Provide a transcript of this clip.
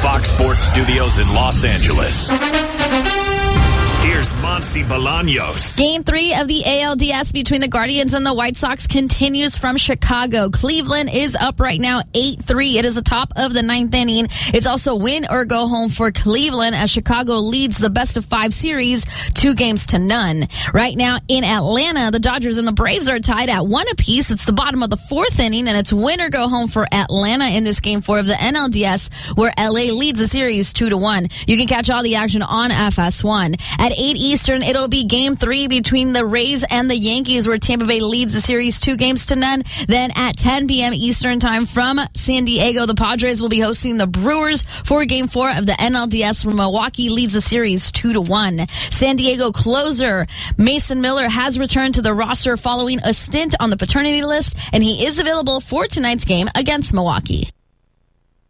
Fox Sports Studios in Los Angeles. Here's Monty Bolaños. Game 3 of the ALDS between the Guardians and the White Sox continues from Chicago. Cleveland is up right now 8-3. It is the top of the 9th inning. It's also win or go home for Cleveland as Chicago leads the best-of-5 series 2-0. Right now in Atlanta, the Dodgers and the Braves are tied at 1 apiece. It's the bottom of the 4th inning, and it's win or go home for Atlanta in this Game 4 of the NLDS, where LA leads the series 2-1. You can catch all the action on FS1. At 8 Eastern, it'll be Game 3 between the Rays and the Yankees, where Tampa Bay leads the series 2-0. Then at 10 p.m. Eastern time from San Diego, the Padres will be hosting the Brewers for Game 4 of the NLDS, where Milwaukee leads the series 2-1. San Diego closer Mason Miller has returned to the roster following a stint on the paternity list, and he is available for tonight's game against Milwaukee.